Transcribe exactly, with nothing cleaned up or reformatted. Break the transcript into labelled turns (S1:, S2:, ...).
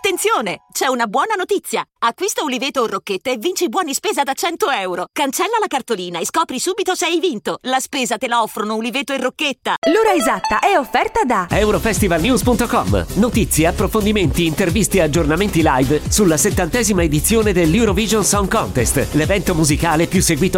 S1: Attenzione! C'è una buona notizia! Acquista Uliveto o Rocchetta e vinci buoni spesa da cento euro. Cancella la cartolina e scopri subito se hai vinto. La spesa te la offrono Uliveto e Rocchetta.
S2: L'ora esatta è offerta da
S3: Eurofestivalnews punto com. Notizie, approfondimenti, interviste e aggiornamenti live sulla settantesima edizione dell'Eurovision Song Contest, l'evento musicale più seguito